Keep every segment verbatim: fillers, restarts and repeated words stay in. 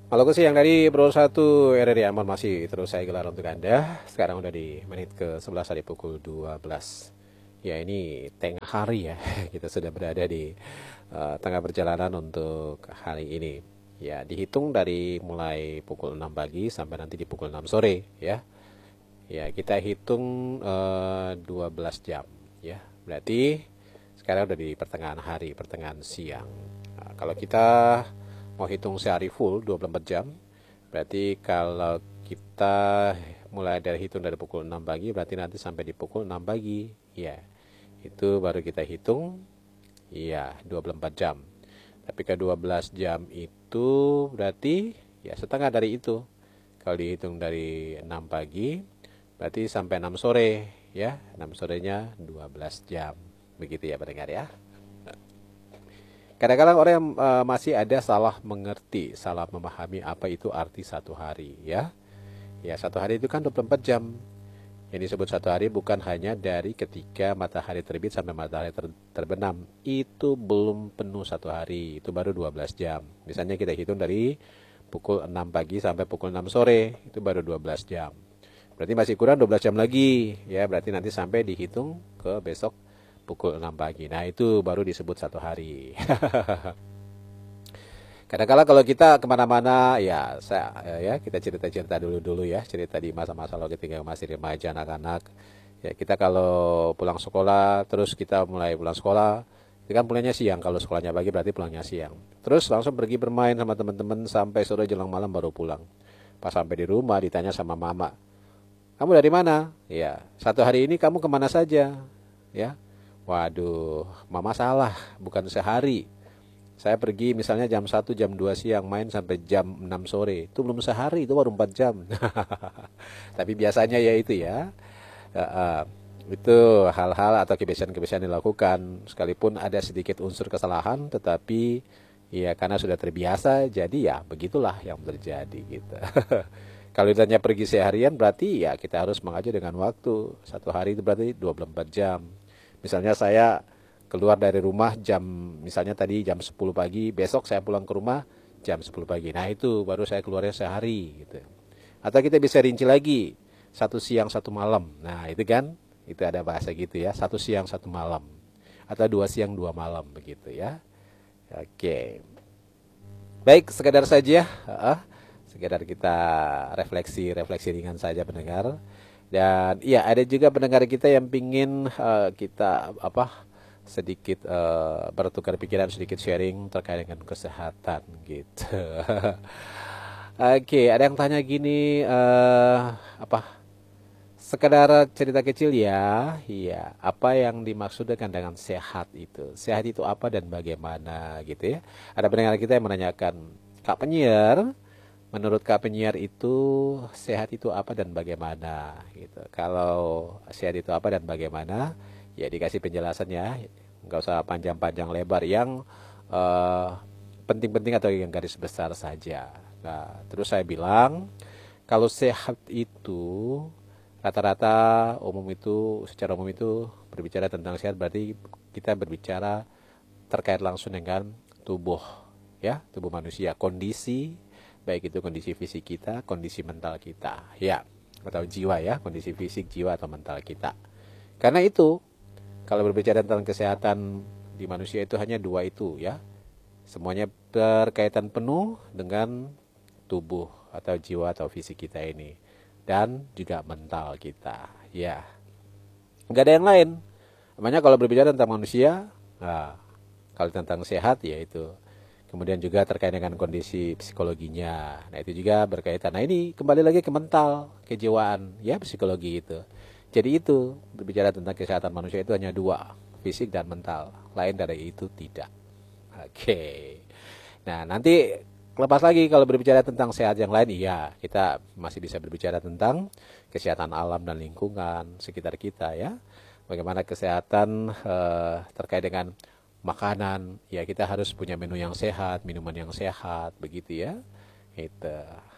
Halo siang dari Pro satu R R I Ambon masih terus saya gelar untuk Anda. Sekarang udah di menit ke sebelas hari pukul dua belas. Ya ini tengah hari ya. Kita sudah berada di uh, tengah perjalanan untuk hari ini. Ya dihitung dari mulai pukul enam pagi sampai nanti di pukul enam sore ya. Ya kita hitung uh, dua belas jam ya. Berarti sekarang udah di pertengahan hari, pertengahan siang. Nah, kalau kita mau hitung sehari full dua puluh empat jam, berarti kalau kita mulai dari hitung dari pukul enam pagi, berarti nanti sampai di pukul enam pagi. Ya, itu baru kita hitung, ya dua puluh empat jam. Tapi ke dua belas jam itu berarti ya setengah dari itu. Kalau dihitung dari enam pagi, berarti sampai enam sore ya. enam sorenya dua belas jam. Begitu ya pendengar ya. Kadang-kadang orang yang uh, masih ada salah mengerti, salah memahami apa itu arti satu hari ya. Ya, satu hari itu kan dua puluh empat jam. Yang disebut satu hari bukan hanya dari ketika matahari terbit sampai matahari ter terbenam. Itu belum penuh satu hari, itu baru dua belas jam. Misalnya kita hitung dari pukul enam pagi sampai pukul enam sore, itu baru dua belas jam. Berarti masih kurang dua belas jam lagi, ya berarti nanti sampai dihitung ke besok pukul enam pagi. Nah, itu baru disebut satu hari. Kadang-kala kalau kita kemana-mana, ya saya ya kita cerita-cerita dulu-dulu ya, cerita di masa-masa lo ketika masih remaja anak-anak. Ya kita kalau pulang sekolah, terus kita mulai pulang sekolah, itu kan pulangnya siang. Kalau sekolahnya pagi berarti pulangnya siang. Terus langsung pergi bermain sama teman-teman sampai sore jelang malam baru pulang. Pas sampai di rumah ditanya sama mama, kamu dari mana? Ya, satu hari ini kamu kemana saja? Ya, waduh, mama salah, bukan sehari. Saya pergi misalnya jam satu, jam dua siang main sampai jam enam sore. Itu belum sehari, itu baru empat jam. Tapi biasanya ya itu ya. Uh, uh, itu hal-hal atau kebiasaan-kebiasaan dilakukan. Sekalipun ada sedikit unsur kesalahan, tetapi ya karena sudah terbiasa, jadi ya begitulah yang terjadi gitu. Kalau ditanya pergi seharian berarti ya kita harus mengacu dengan waktu. Satu hari itu berarti dua puluh empat jam. Misalnya saya keluar dari rumah jam misalnya tadi jam sepuluh pagi, besok saya pulang ke rumah jam sepuluh pagi. Nah, itu baru saya keluarnya sehari gitu. Atau kita bisa rinci lagi, satu siang satu malam. Nah, itu kan itu ada bahasa gitu ya, satu siang satu malam. Atau dua siang dua malam begitu ya. Oke. Baik, sekedar saja uh, sekedar kita refleksi-refleksi ringan saja pendengar. Dan iya ada juga pendengar kita yang pingin uh, kita apa sedikit uh, bertukar pikiran, sedikit sharing terkait dengan kesehatan gitu. Oke, ada yang tanya gini, uh, apa? Sekedar cerita kecil ya, iya. Apa yang dimaksudkan dengan sehat itu? Sehat itu apa dan bagaimana gitu ya? Ada pendengar kita yang menanyakan, Kak penyiar, menurut Kak penyiar itu sehat itu apa dan bagaimana gitu. Kalau sehat itu apa dan bagaimana, ya dikasih penjelasan ya. Nggak usah panjang-panjang lebar yang eh, penting-penting atau yang garis besar saja. Nah, terus saya bilang kalau sehat itu rata-rata umum itu secara umum itu berbicara tentang sehat berarti kita berbicara terkait langsung dengan tubuh ya, tubuh manusia, kondisi baik itu kondisi fisik kita, kondisi mental kita, ya, atau jiwa ya, kondisi fisik, jiwa atau mental kita. Karena itu, kalau berbicara tentang kesehatan di manusia itu hanya dua itu ya, semuanya berkaitan penuh dengan tubuh atau jiwa atau fisik kita ini dan juga mental kita, ya. Nggak ada yang lain. Namanya kalau berbicara tentang manusia, nah, kalau tentang sehat ya itu. Kemudian juga terkait dengan kondisi psikologinya. Nah, itu juga berkaitan. Nah, ini kembali lagi ke mental, kejiwaan, ya psikologi itu. Jadi itu, berbicara tentang kesehatan manusia itu hanya dua, fisik dan mental. Lain dari itu tidak. Oke. Nah, nanti lepas lagi kalau berbicara tentang sehat yang lain, iya, kita masih bisa berbicara tentang kesehatan alam dan lingkungan sekitar kita ya. Bagaimana kesehatan eh, terkait dengan makanan, ya kita harus punya menu yang sehat, minuman yang sehat, begitu ya. Itu.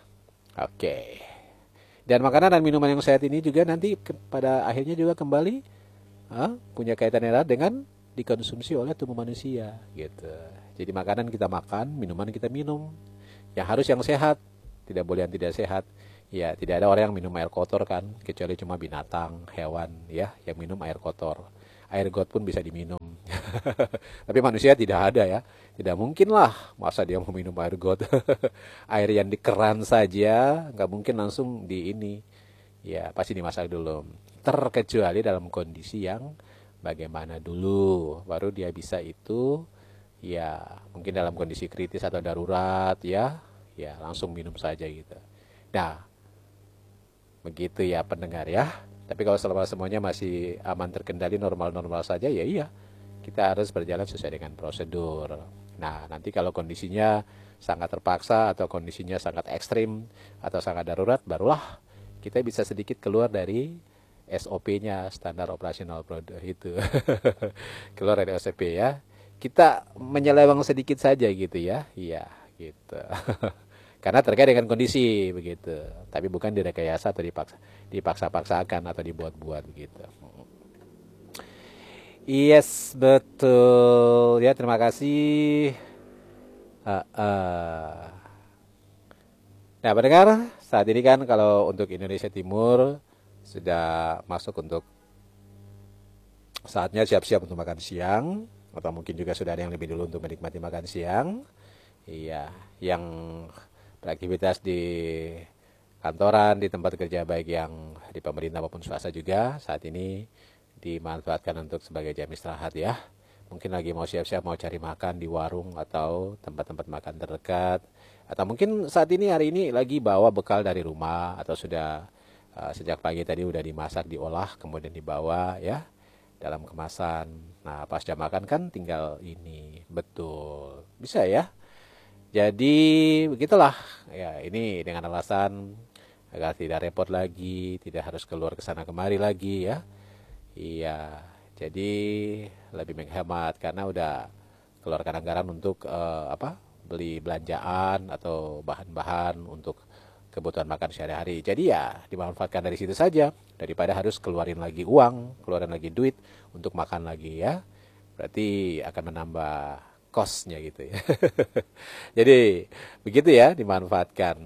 Oke. Dan makanan dan minuman yang sehat ini juga nanti ke- pada akhirnya juga kembali ah, punya kaitan erat dengan dikonsumsi oleh tubuh manusia, gitu. Jadi makanan kita makan, minuman kita minum. Yang harus yang sehat, tidak boleh yang tidak sehat. Ya, tidak ada orang yang minum air kotor kan, kecuali cuma binatang, hewan ya yang minum air kotor. Air got pun bisa diminum. Tapi manusia tidak ada ya. Tidak mungkin lah masa dia mau minum air got. Air yang di keran saja nggak mungkin langsung di ini. Ya, pasti dimasak dulu. Terkecuali dalam kondisi yang bagaimana dulu, baru dia bisa itu ya mungkin dalam kondisi kritis atau darurat ya, ya langsung minum saja gitu. Nah, begitu ya pendengar ya. Tapi kalau selama semuanya masih aman terkendali normal-normal saja ya iya. Kita harus berjalan sesuai dengan prosedur. Nah, nanti kalau kondisinya sangat terpaksa atau kondisinya sangat ekstrim atau sangat darurat, barulah kita bisa sedikit keluar dari S O P-nya, standar operasional prosedur itu. Keluar dari S O P ya. Kita menyeleweng sedikit saja gitu ya. Iya, gitu. Karena terkait dengan kondisi begitu, tapi bukan direkayasa atau dipaksa, dipaksa-paksakan atau dibuat-buat begitu. Yes, betul ya. Terima kasih. Uh, uh. Nah, pendengar, saat ini kan kalau untuk Indonesia Timur sudah masuk untuk saatnya siap-siap untuk makan siang, atau mungkin juga sudah ada yang lebih dulu untuk menikmati makan siang. Iya, yang beraktivitas di kantoran, di tempat kerja baik yang di pemerintah maupun swasta juga saat ini dimanfaatkan untuk sebagai jam istirahat ya. Mungkin lagi mau siap-siap mau cari makan di warung atau tempat-tempat makan terdekat, atau mungkin saat ini hari ini lagi bawa bekal dari rumah atau sudah uh, sejak pagi tadi udah dimasak, diolah, kemudian dibawa ya dalam kemasan. Nah, pas jam makan kan tinggal ini, betul, bisa ya. Jadi begitulah ya, ini dengan alasan agar tidak repot lagi, tidak harus keluar ke sana kemari lagi ya. Iya, jadi lebih menghemat karena udah keluarkan anggaran untuk uh, apa? Beli belanjaan atau bahan-bahan untuk kebutuhan makan sehari-hari. Jadi ya dimanfaatkan dari situ saja daripada harus keluarin lagi uang, keluarin lagi duit untuk makan lagi ya. Berarti akan menambah cost-nya gitu ya. Jadi begitu ya dimanfaatkan.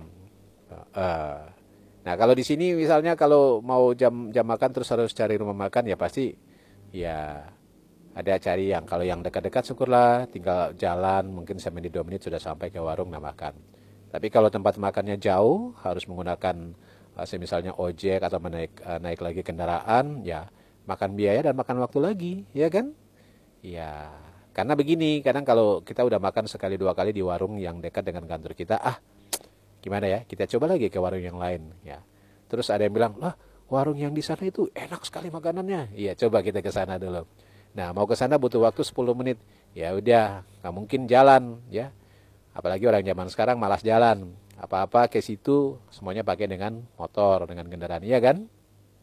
Uh, nah kalau di sini misalnya kalau mau jam jam makan terus harus cari rumah makan ya pasti ya ada cari yang kalau yang dekat-dekat syukurlah tinggal jalan mungkin semenit dua menit sudah sampai ke warung nah makan. Tapi kalau tempat makannya jauh harus menggunakan uh, misalnya ojek atau menaik uh, naik lagi kendaraan ya makan biaya dan makan waktu lagi ya kan? Ya. Karena begini, kadang kalau kita udah makan sekali dua kali di warung yang dekat dengan kantor kita, ah gimana ya, kita coba lagi ke warung yang lain ya. Terus ada yang bilang, lah warung yang di sana itu enak sekali makanannya. Iya, coba kita ke sana dulu. Nah, mau ke sana butuh waktu sepuluh menit. Ya udah, nggak mungkin jalan ya. Apalagi orang zaman sekarang malas jalan. Apa-apa ke situ semuanya pakai dengan motor, dengan kendaraan, iya kan?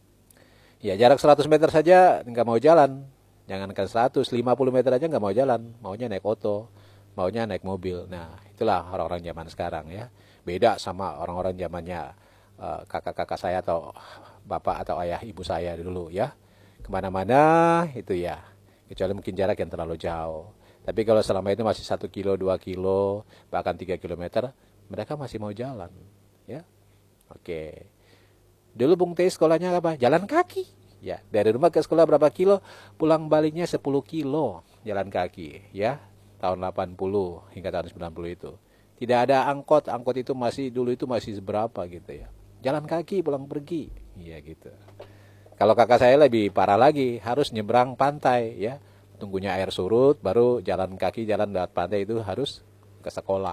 Ya jarak seratus meter saja nggak mau jalan. Jangankan seratus, lima puluh meter aja nggak mau jalan, maunya naik oto, maunya naik mobil. Nah, itulah orang-orang zaman sekarang ya. Beda sama orang-orang zamannya uh, kakak-kakak saya atau bapak atau ayah ibu saya dulu ya. Kemana-mana itu ya, kecuali mungkin jarak yang terlalu jauh. Tapi kalau selama itu masih satu kilo, dua kilo, bahkan tiga kilometer, mereka masih mau jalan ya. Oke. Dulu Bung Teh sekolahnya apa? Jalan kaki. Ya, dari rumah ke sekolah berapa kilo? Pulang baliknya sepuluh kilo jalan kaki, ya. Tahun delapan puluh hingga tahun sembilan puluh itu. Tidak ada angkot, angkot itu masih dulu itu masih seberapa gitu ya. Jalan kaki pulang pergi, ya gitu. Kalau kakak saya lebih parah lagi, harus nyebrang pantai, ya. Tunggunya air surut, baru jalan kaki jalan lewat pantai itu harus ke sekolah.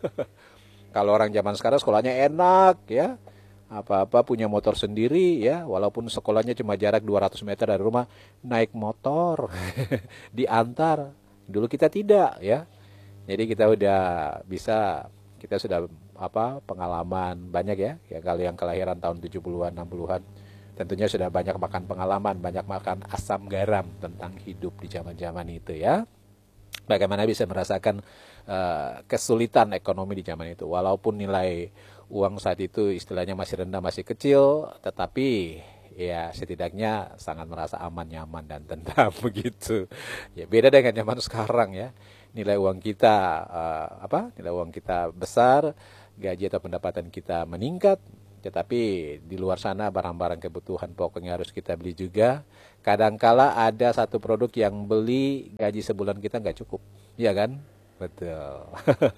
Kalau orang zaman sekarang sekolahnya enak, ya. Apa-apa punya motor sendiri ya, walaupun sekolahnya cuma jarak dua ratus meter dari rumah, naik motor diantar. Dulu kita tidak ya. Jadi kita udah bisa, kita sudah apa pengalaman banyak ya. Ya kalau yang kelahiran tahun tujuh puluhan, enam puluhan tentunya sudah banyak makan pengalaman, banyak makan asam garam tentang hidup di zaman-zaman itu ya. Bagaimana bisa merasakan uh, kesulitan ekonomi di zaman itu, walaupun nilai uang saat itu istilahnya masih rendah, masih kecil, tetapi ya setidaknya sangat merasa aman, nyaman dan tentram begitu. Ya beda dengan zaman sekarang ya. nilai uang kita uh, apa? Nilai uang kita besar, gaji atau pendapatan kita meningkat, tetapi di luar sana barang-barang kebutuhan pokoknya harus kita beli juga. Kadangkala ada satu produk yang beli gaji sebulan kita nggak cukup, ya kan? Betul.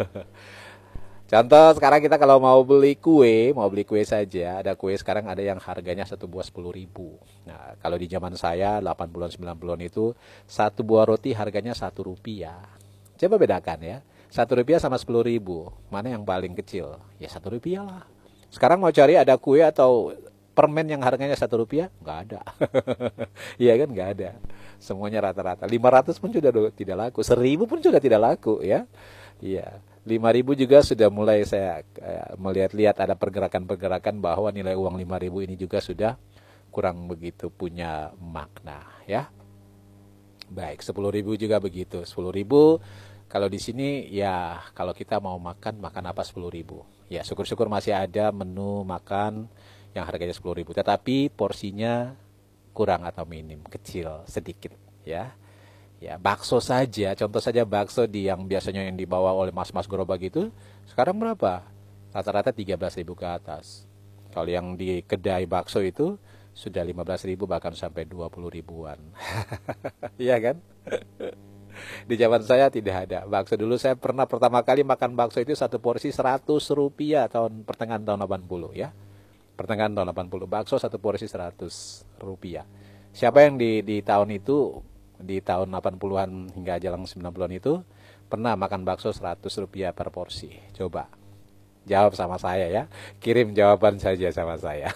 Contoh sekarang kita kalau mau beli kue, mau beli kue saja, ada kue sekarang ada yang harganya satu buah sepuluh ribu. Nah, kalau di zaman saya delapan puluhan sembilan puluhan itu satu buah roti harganya satu rupiah. Coba bedakan ya, satu rupiah sama sepuluh ribu, mana yang paling kecil? Ya satu rupiah lah. Sekarang mau cari ada kue atau permen yang harganya satu rupiah? Nggak ada. Iya kan nggak ada. Semuanya rata-rata. Lima ratus pun sudah tidak laku, seribu pun sudah tidak laku ya. Iya, lima ribu juga sudah mulai saya eh, melihat-lihat ada pergerakan-pergerakan bahwa nilai uang lima ribu ini juga sudah kurang begitu punya makna ya. Baik, sepuluh ribu juga begitu. Sepuluh ribu kalau di sini ya kalau kita mau makan, makan apa sepuluh ribu. Ya syukur-syukur masih ada menu makan yang harganya sepuluh ribu. Tetapi porsinya kurang atau minim, kecil, sedikit ya. Ya, bakso saja, contoh saja bakso di yang biasanya yang dibawa oleh mas-mas gerobak itu, sekarang berapa? Rata-rata tiga belas ribu ke atas. Kalau yang di kedai bakso itu sudah lima belas ribu bahkan sampai dua puluh ribuan. Iya kan? Di zaman saya tidak ada. Bakso dulu saya pernah pertama kali makan bakso itu satu porsi seratus rupiah tahun pertengahan tahun delapan puluh ya. Pertengahan tahun delapan puluh bakso satu porsi seratus rupiah. Siapa yang di di tahun itu di tahun delapan puluhan hingga jelang sembilan puluhan itu pernah makan bakso seratus rupiah per porsi? Coba jawab sama saya ya. Kirim jawaban saja sama saya.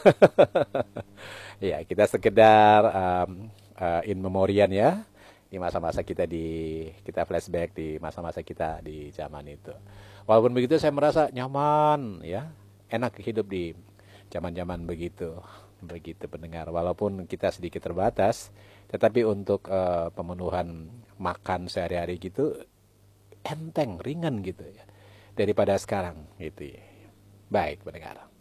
Ya, kita sekedar um, uh, in memoriam ya. Di masa-masa kita di kita flashback di masa-masa kita di zaman itu. Walaupun begitu saya merasa nyaman ya. Enak hidup di zaman-zaman begitu. Begitu pendengar. Walaupun kita sedikit terbatas, tetapi untuk uh, pemenuhan makan sehari-hari gitu enteng, ringan gitu ya. Daripada sekarang gitu ya. Baik, pendengar.